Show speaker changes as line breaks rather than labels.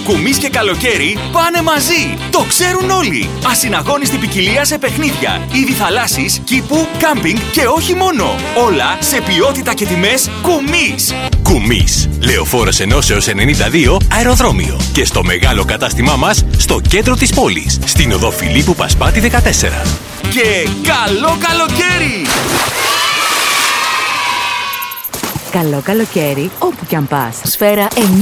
Κουμής και καλοκαίρι πάνε μαζί. Το ξέρουν όλοι. Ασυναγώνιστη ποικιλία σε παιχνίδια, είδη θαλάσσης, κήπου, κάμπινγκ και όχι μόνο. Όλα σε ποιότητα και τιμές Κουμής.
Κουμής. Λεωφόρος Ενώσεως 92 Αεροδρόμιο. Και στο μεγάλο κατάστημά μας στο κέντρο της πόλης. Στην οδό Φιλίππου Πασπάτη 14.
Και καλό καλοκαίρι!
Καλό καλοκαίρι όπου κι αν πας. Σφαίρα 9.